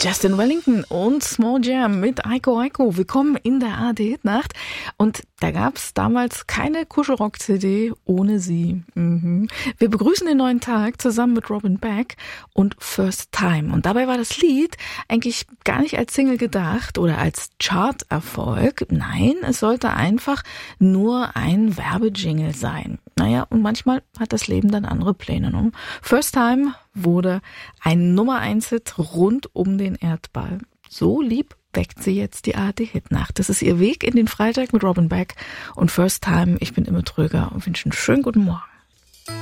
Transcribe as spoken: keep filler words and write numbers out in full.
Justin Wellington und Small Jam mit Aiko Aiko. Willkommen in der A R D-Hitnacht. Und da gab's damals keine Kuschelrock-C D ohne sie. Mhm. Wir begrüßen den neuen Tag zusammen mit Robin Beck und First Time. Und dabei war das Lied eigentlich gar nicht als Single gedacht oder als Chart-Erfolg. Nein, es sollte einfach nur ein Werbejingle sein. Naja, und manchmal hat das Leben dann andere Pläne. Ne? First Time wurde ein Nummer eins Hit rund um den Erdball. So lieb weckt sie jetzt die A R D-Hitnacht. Das ist ihr Weg in den Freitag mit Robin Beck und First Time. Ich bin Imme Tröger und wünsche einen schönen guten Morgen.